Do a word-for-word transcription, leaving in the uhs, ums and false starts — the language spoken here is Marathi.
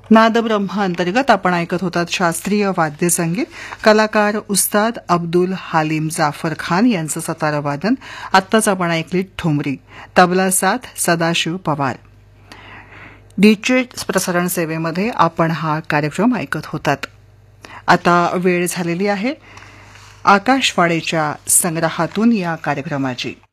नादब्रह्म अंतर्गत आपण ऐकत होतात शास्त्रीय वाद्यसंगीत. कलाकार उस्ताद अब्दुल हालिम जाफर खान यांचं सतार वादन. आत्ताच आपण ऐकली ठुमरी. तबला साथ सदाशिव पवार. डीचे प्रसारण सेवेमध्ये आपण हा कार्यक्रम ऐकत होतात. आता वेळ झालेली आहे आकाशवाणीच्या संग्रहातून या कार्यक्रमाची.